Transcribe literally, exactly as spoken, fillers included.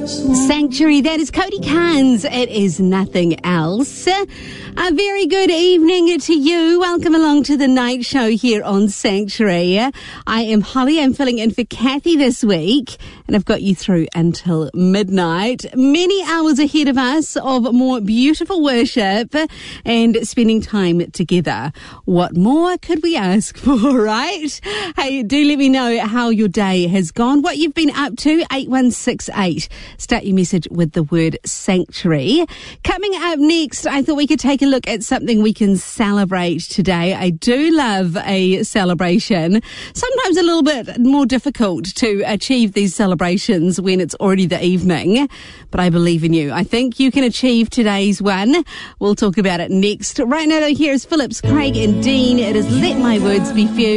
Sanctuary, that is Cody Carnes. It is nothing else. A very good evening to you. Welcome along to the night show here on Sanctuary. I am Holly. I'm filling in for Kathy this week, and I've got you through until midnight. Many hours ahead of us of more beautiful worship and spending time together. What more could we ask for, right? Hey, do let me know how your day has gone, what you've been up to. eight one six eight. Start your message with the word sanctuary. Coming up next, I thought we could take a look at something we can celebrate today. I do love a celebration. Sometimes a little bit more difficult to achieve these celebrations when it's already the evening, but I believe in you. I think you can achieve today's one. We'll talk about it next. Right now, though, here's Phillips, Craig and Dean. It is Let My Words Be Few.